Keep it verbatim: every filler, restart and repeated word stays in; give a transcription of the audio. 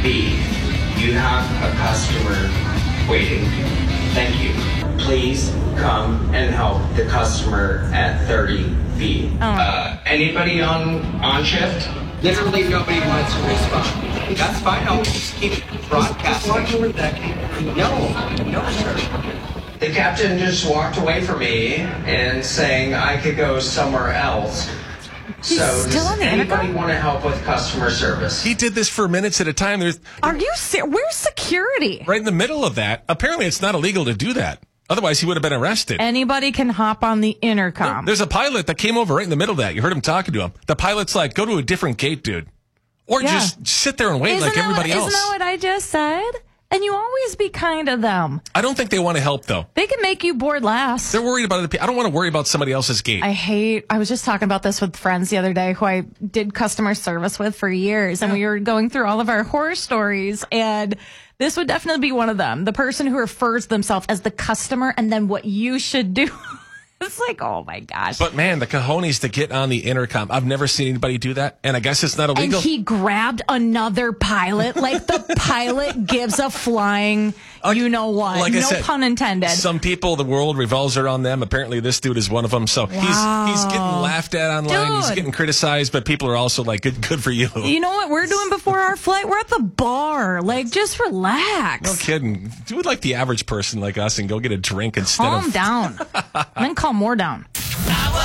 B, you have a customer waiting. Thank you. Please come and help the customer at thirty B. Oh. Uh, anybody on, on shift? Literally nobody wants to respond. That's fine. I'll just keep broadcasting. No, no, sir. The captain just walked away from me and saying I could go somewhere else. He's so still does on the anybody intercom? want to help with customer service? He did this for minutes at a time. There's Are you ser- Where's security? right in the middle of that. Apparently, it's not illegal to do that. Otherwise, he would have been arrested. Anybody can hop on the intercom. There's a pilot that came over right in the middle of that. You heard him talking to him. The pilot's like, go to a different gate, dude. Or Yeah. just sit there and wait Isn't like that everybody what, else. Isn't that what I just said? And you always be kind to them. I don't think they want to help, though. They can make you bored last. They're worried about other people. I don't want to worry about somebody else's gate. I hate, I was just talking about this with friends the other day who I did customer service with for years. And we were going through all of our horror stories. And this would definitely be one of them. The person who refers themselves as the customer and then what you should do. It's like, oh my gosh. But man, the cojones to get on the intercom. I've never seen anybody do that. And I guess it's not illegal. And he grabbed another pilot. Like the pilot gives a flying, Like- you know what? like I no said, pun intended. Some people, the world revolves around them. Apparently, this dude is one of them. So Wow. he's he's getting laughed at online. He's Dude. getting criticized, but people are also like, good, good for you. You know what we're doing before our flight? We're at the bar. Like, just relax. No kidding. Do it like the average person like us and go get a drink instead Calm of... down. And then calm more down.